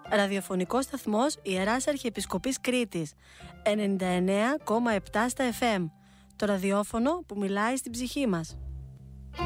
Ραδιοφωνικός σταθμός Ιεράς Αρχιεπισκοπής Κρήτης, 99,7 στα FM. Το ραδιόφωνο που μιλάει στην ψυχή μας.